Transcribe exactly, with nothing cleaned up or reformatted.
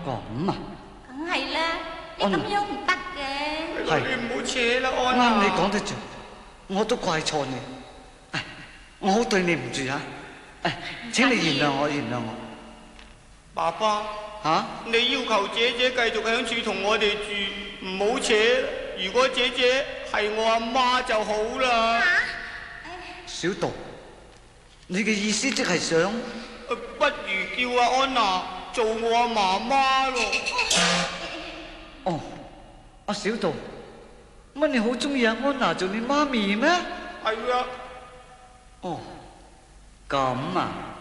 咁啊， 梗係啦，你咁樣唔得嘅。 係你唔好扯啦，安娜。 啱你講得住，我都怪錯你，唉，我好對你唔住啊！唉，請你原諒我，原諒我。 爸爸， 吓、啊？ 你要求姐姐繼續響處同我哋住，唔好扯。如果姐姐係我阿媽就好啦。 小道，你嘅意思即係想？ 不如叫阿安娜做我阿媽媽咯。 哦，阿小道，乜你好中意阿安娜做你媽咪咩？ 係啊。 哦，咁啊。